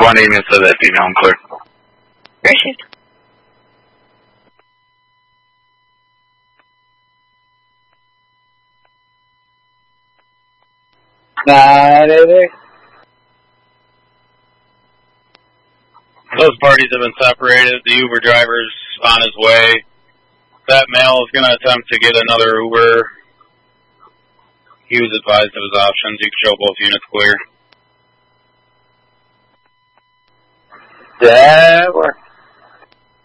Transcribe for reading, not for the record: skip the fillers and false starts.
1 even said that female and clear. Received. Those parties have been separated. The Uber driver's on his way. That male is going to attempt to get another Uber. He was advised of his options. You can show both units clear. That works.